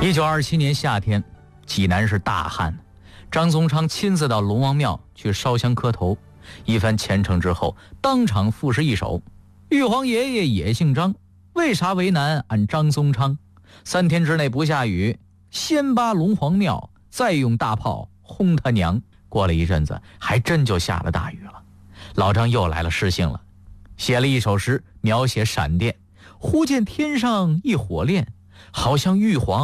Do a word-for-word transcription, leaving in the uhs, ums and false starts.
一九二七年夏天，济南是大旱，张宗昌亲自到龙王庙去烧香磕头，一番虔诚之后，当场赋诗一首：玉皇爷爷也姓张，为啥为难俺张宗昌？三天之内不下雨，先扒龙皇庙，再用大炮轰他娘。过了一阵子，还真就下了大雨了。老张又来了诗兴了，写了一首诗，描写闪电。忽见天上一火炼，好像玉皇